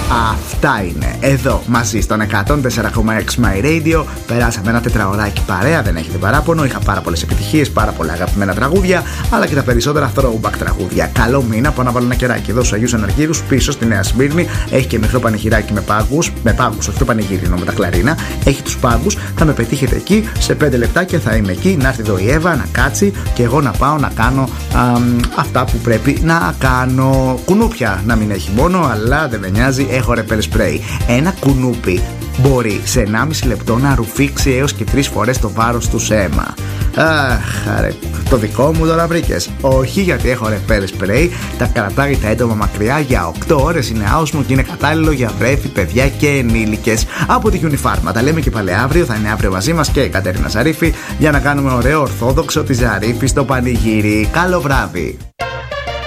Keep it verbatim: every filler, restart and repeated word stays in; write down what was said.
Αυτά είναι εδώ μαζί στον εκατόν τέσσερα κόμμα έξι My Radio. Περάσαμε ένα τετραωράκι παρέα, δεν έχετε παράπονο. Είχα πάρα πολλές επιτυχίες, πάρα πολλά αγαπημένα τραγούδια, αλλά και τα περισσότερα throwback τραγούδια. Καλό μήνα, πάω να βάλω ένα κεράκι εδώ στου Αγίους Αναργύρους, πίσω στη Νέα Σμύρνη. Έχει και μικρό πανηγυράκι με πάγους. Με πάγους, όχι το πανηγύρινο με τα κλαρίνα. Έχει τους πάγους. Θα με πετύχετε εκεί σε πέντε λεπτάκια, θα είμαι εκεί. Να έρθει εδώ η Εύα να κάτσει και εγώ να πάω να κάνω α, αυτά που πρέπει να κάνω. Κουνούπια να μην έχει μόνο, αλλά δεν με νοιάζει, έχω ρεπέλ σπρέι. Ένα κουνούπι μπορεί σε ενάμιση λεπτό να ρουφήξει έως και τρεις φορές το βάρος του σε αίμα. Αχ, ρε, το δικό μου τώρα βρήκες. Όχι, γιατί έχω ρεπέλ σπρέι. Τα κρατάει τα έντομα μακριά για οκτώ ώρες. Είναι άοσμο και είναι κατάλληλο για βρέφη, παιδιά και ενήλικες. Από τη Unifarma. Τα λέμε και πάλι αύριο. Θα είναι αύριο μαζί μας και η Κατερίνα Ζαρίφη για να κάνουμε ωραίο ορθόδοξο τη Ζαρίφη στο πανηγύρι. Καλό βράδυ.